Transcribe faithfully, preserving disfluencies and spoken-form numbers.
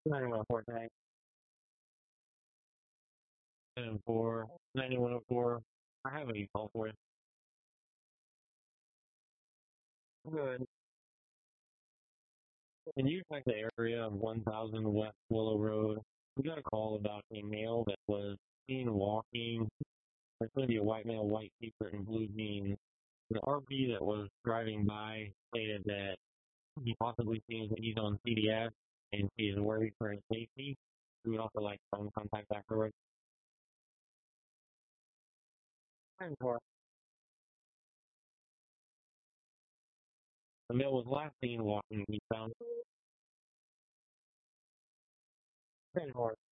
ninety-one oh four tank. ten four, ninety-one oh four. I have a call for you. Good. Can you check the area of one thousand West Willow Road? We got a call about a male that was seen walking. There's going to be a white male, white t-shirt, and blue jeans. The R P that was driving by stated that he possibly seems that he's on C D S and he is worried for his safety. We would also like phone contact afterwards. ten four. The male was last seen walking eastbound. ten four.